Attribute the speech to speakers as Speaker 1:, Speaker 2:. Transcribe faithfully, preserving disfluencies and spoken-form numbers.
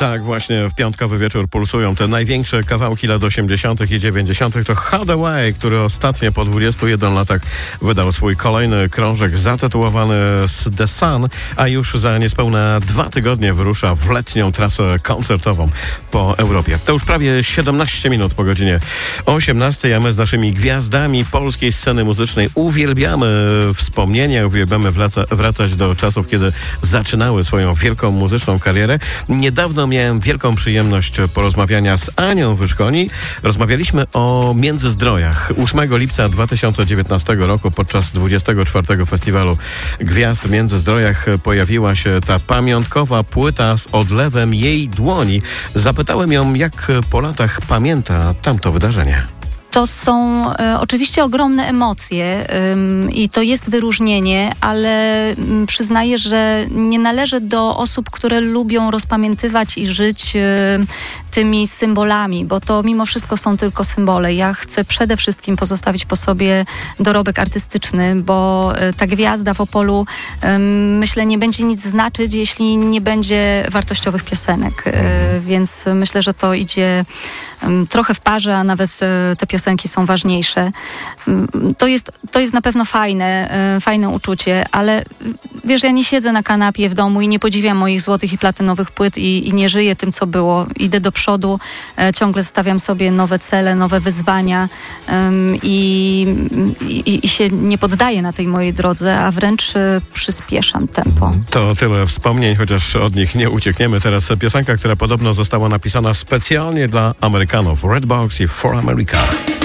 Speaker 1: Tak, właśnie w piątkowy wieczór pulsują te największe kawałki lat osiemdziesiątych i dziewięćdziesiątych. To Hathaway, który ostatnio po dwudziestu jeden latach wydał swój kolejny krążek zatytułowany The Sun, a już za niespełna dwa tygodnie wyrusza w letnią trasę koncertową po Europie. To już prawie siedemnaście minut po godzinie osiemnastej, a my z naszymi gwiazdami polskiej sceny muzycznej uwielbiamy wspomnienia, uwielbiamy wraca, wracać do czasów, kiedy zaczynały swoją wielką muzyczną karierę. Niedawno miałem wielką przyjemność porozmawiania z Anią Wyszkoni. Rozmawialiśmy o Międzyzdrojach. ósmego lipca dwa tysiące dziewiętnastego roku podczas dwudziestego czwartego Festiwalu Gwiazd w Międzyzdrojach pojawiła się ta pamiątkowa płyta z odlewem jej dłoni. Zapytałem ją, jak po latach pamięta tamto wydarzenie.
Speaker 2: To są e, oczywiście ogromne emocje ym, i to jest wyróżnienie, ale ym, przyznaję, że nie należę do osób, które lubią rozpamiętywać i żyć y, tymi symbolami, bo to mimo wszystko są tylko symbole. Ja chcę przede wszystkim pozostawić po sobie dorobek artystyczny, bo y, ta gwiazda w Opolu y, myślę nie będzie nic znaczyć, jeśli nie będzie wartościowych piosenek. Y, więc myślę, że to idzie y, trochę w parze, a nawet y, te piosenki piosenki są ważniejsze. To jest, to jest na pewno fajne, fajne uczucie, ale wiesz, ja nie siedzę na kanapie w domu i nie podziwiam moich złotych i platynowych płyt i, i nie żyję tym, co było. Idę do przodu, ciągle stawiam sobie nowe cele, nowe wyzwania um, i, i, i się nie poddaję na tej mojej drodze, a wręcz przyspieszam tempo.
Speaker 1: To tyle wspomnień, chociaż od nich nie uciekniemy. Teraz piosenka, która podobno została napisana specjalnie dla Amerykanów. Redbox i For America.